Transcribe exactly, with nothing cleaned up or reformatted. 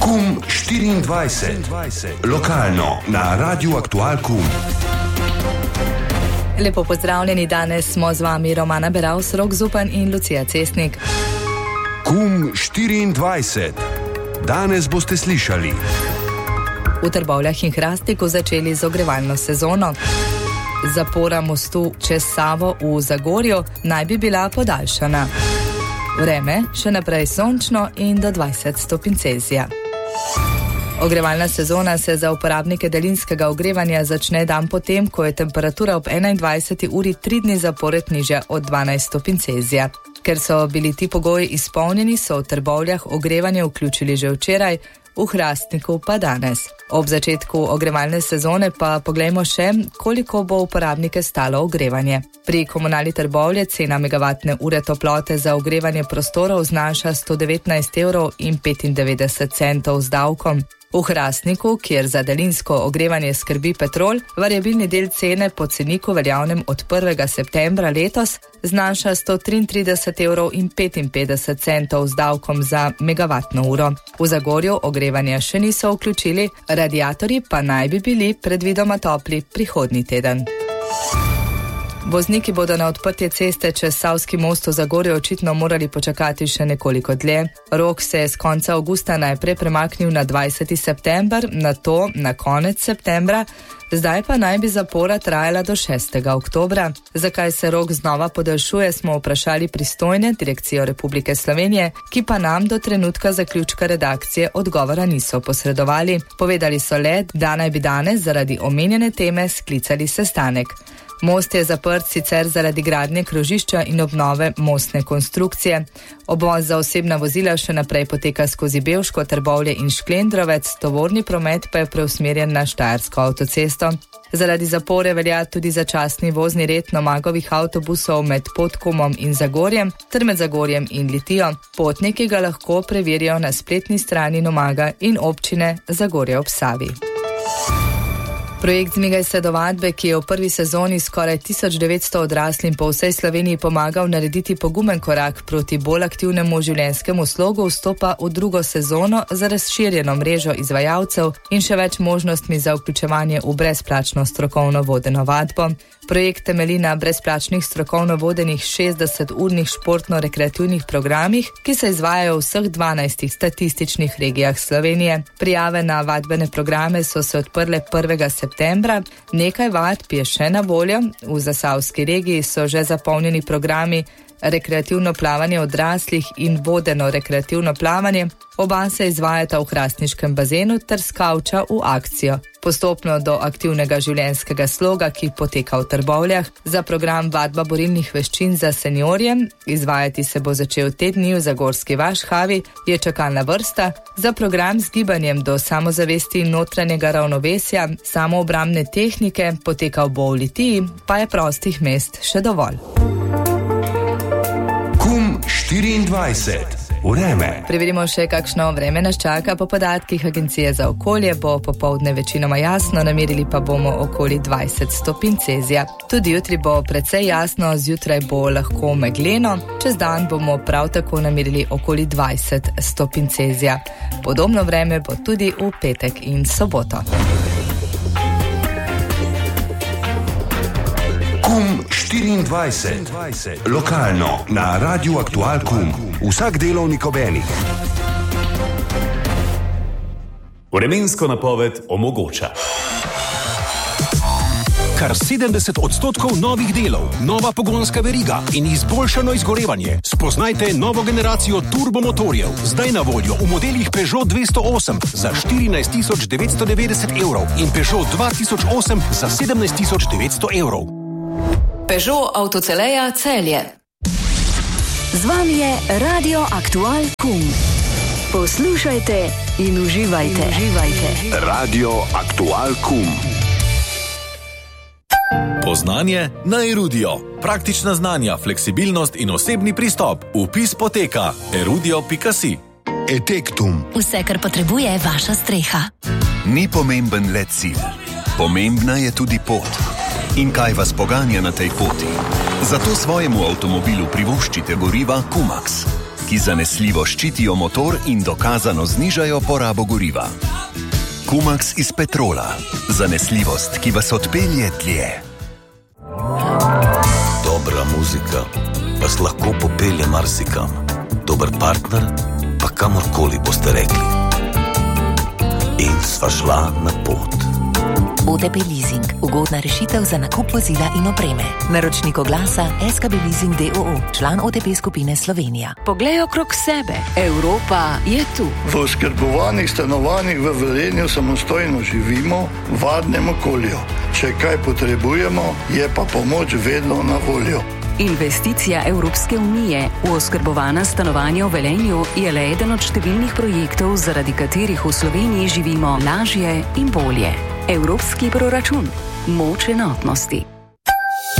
Kum štiriindvajset. Lokalno na Radiu Aktual Kum. Lepo pozdravljeni, danes smo z vami Romana Beravs, Rok Zupan in Lucija Cestnik. Kum štiriindvajset. Danes boste slišali. V Trbovljah in Hrastniku začeli z ogrevalno sezono. Zapora mostu čez Savo v Zagorju naj bi bila podaljšana. Vreme še naprej sončno in do dvajset stopinj Celzija. Ogrevalna sezona se za uporabnike daljinskega ogrevanja začne dan potem, ko je temperatura ob enaindvajseti uri tri dni zapored nižja od dvanajst stopinj Celzija. Ker so bili ti pogoji izpolnjeni, so v Trbovljah ogrevanje vključili že včeraj, v Hrastniku pa danes. Ob začetku ogrevalne sezone pa poglejmo še, koliko bo uporabnike stalo ogrevanje. Pri Komunali Trbovlje cena megavatne ure toplote za ogrevanje prostorov znaša sto devetnajst evrov in petindevetdeset centov z davkom. V Hrastniku, kjer za daljinsko ogrevanje skrbi Petrol, variabilni del cene po ceniku veljavnem od prvega septembra letos znaša sto triintrideset evrov in petinpetdeset centov z davkom za megavatno uro. V Zagorju ogrevanja še niso vključili, radiatorji pa naj bi bili predvidoma topli prihodnji teden. Vozniki bodo na odprtje ceste čez Savski most v Zagorju očitno morali počakati še nekoliko dlje. Rok se je z konca avgusta najprej premaknil na dvajseti september, nato na konec septembra, zdaj pa naj bi zapora trajala do šestega oktobra. Zakaj se rok znova podaljšuje, smo vprašali pristojne, Direkcijo Republike Slovenije, ki pa nam do trenutka zaključka redakcije odgovora niso posredovali. Povedali so le, da naj bi danes zaradi omenjene teme sklicali sestanek. Most je zaprt sicer zaradi gradnje krožišča in obnove mostne konstrukcije. Obvoz za osebna vozila še naprej poteka skozi Bevško, Trbovlje in Šklendrovec, tovorni promet pa je preusmerjen na Štajersko avtocesto. Zaradi zapore velja tudi začasni vozni red Nomagovih avtobusov med Podkumom in Zagorjem ter med Zagorjem in Litijo. Potniki ga lahko preverijo na spletni strani Nomaga in občine Zagorje ob Savi. Projekt Zmigaj se do vadbe, ki je v prvi sezoni skoraj tisoč devetsto odraslim po vsej Sloveniji pomagal narediti pogumen korak proti bolj aktivnemu življenjskemu slogu, vstopa v drugo sezono za razširjeno mrežo izvajalcev in še več možnostmi za vključevanje v brezplačno strokovno vodeno vadbo. Projekt temelji na brezplačnih strokovno vodenih šestdeseturnih športno-rekreativnih programih, ki se izvajajo v vseh dvanajstih statističnih regijah Slovenije. Prijave na vadbene programe so se odprle prvega septembra, nekaj vadb je še na voljo, v Zasavski regiji so že zapolnjeni programi rekreativno plavanje odraslih in vodeno rekreativno plavanje, oba se izvajata v hrastniškem bazenu ter skavča v akcijo. Postopno do aktivnega življenjskega sloga, ki poteka v Trbovljah, za program vadba borilnih veščin za seniorje, izvajati se bo začel te dni v Zagorski Vašhavi, je čakalna vrsta, za program z gibanjem do samozavesti notranjega ravnovesja, samoobrambne tehnike, potekal bo v Litiji, pa je prostih mest še dovolj. Kum štiriindvajset. Vreme. Preverimo še, kakšno vreme nas čaka. Po podatkih Agencije za okolje bo popoldne večinoma jasno, namerili pa bomo okoli dvajset stopinj Celzija. Tudi jutri bo precej jasno, zjutraj bo lahko megleno, čez dan bomo prav tako namerili okoli dvajset stopinj Celzija. Podobno vreme bo tudi v petek in soboto. Kum štiriindvajset. Lokalno na Radiu Aktual Kum. Vsak delovnik ob enih. Vremensko napoved omogoča. Kar sedemdeset odstotkov novih delov, nova pogonska veriga in izboljšano izgorevanje. Spoznajte novo generacijo turbomotorjev, zdaj na voljo v modelih Peugeot dvesto osem za štirinajst tisoč devetsto devetdeset evrov in Peugeot dva tisoč osem za sedemnajst tisoč devetsto evrov. Peugeot Avtoceleja Celje. Z vami je Radio Aktual Kum. Poslušajte in uživajte. In uživajte. Radio Aktual Kum. Poznanje na Erudio. Praktična znanja, fleksibilnost in osebni pristop. Vpis poteka erudio pika si. Etektum. Vse, kar potrebuje vaša streha. Ni pomemben le cilj. Pomembna je tudi pot. In kaj vas poganja na tej poti? Zato svojemu avtomobilu privoščite goriva Kumax, ki zanesljivo ščitijo motor in dokazano znižajo porabo goriva. Kumax iz Petrola. Zanesljivost, ki vas odpelje dlje. Dobra muzika vas lahko popelje marsikam. Dober partner pa kamorkoli boste rekli. In sva šla na pot. O T P Leasing. Ugodna rešitev za nakup vozila in opreme. Naročnik oglasa S K B Leasing D O O, član O T P skupine Slovenija. Poglej okrog sebe. Evropa je tu. V oskrbovanih stanovanjih v Velenju samostojno živimo v varnem okolju. Če kaj potrebujemo, je pa pomoč vedno na voljo. Investicija Evropske unije v oskrbovana stanovanja v Velenju je le eden od številnih projektov, zaradi katerih v Sloveniji živimo lažje in bolje. Evropski proračun. Moč enotnosti.